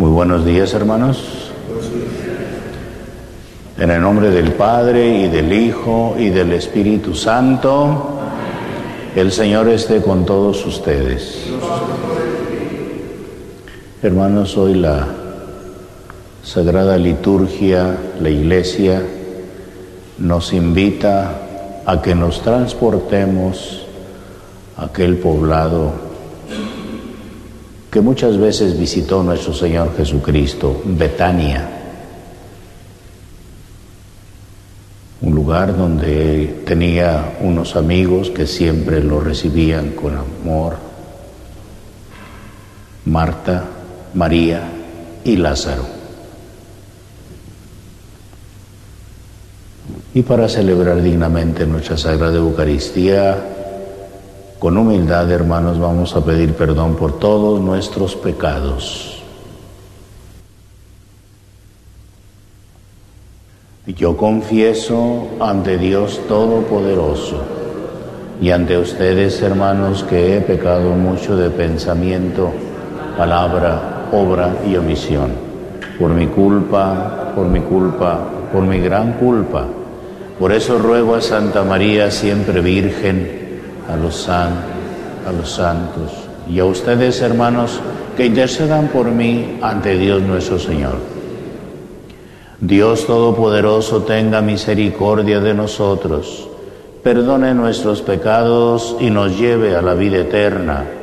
Muy buenos días, hermanos. En el nombre del Padre, y del Hijo, y del Espíritu Santo, el Señor esté con todos ustedes. Hermanos, hoy la Sagrada Liturgia, la Iglesia, nos invita a que nos transportemos a aquel poblado que muchas veces visitó nuestro Señor Jesucristo, Betania, un lugar donde tenía unos amigos que siempre lo recibían con amor: Marta, María y Lázaro. Y para celebrar dignamente nuestra Sagrada Eucaristía, con humildad, hermanos, vamos a pedir perdón por todos nuestros pecados. Yo confieso ante Dios Todopoderoso y ante ustedes, hermanos, que he pecado mucho de pensamiento, palabra, obra y omisión. Por mi culpa, por mi gran culpa. Por eso ruego a Santa María, siempre Virgen, a los santos y a ustedes, hermanos, que intercedan por mí ante Dios nuestro Señor. Dios Todopoderoso tenga misericordia de nosotros, perdone nuestros pecados y nos lleve a la vida eterna.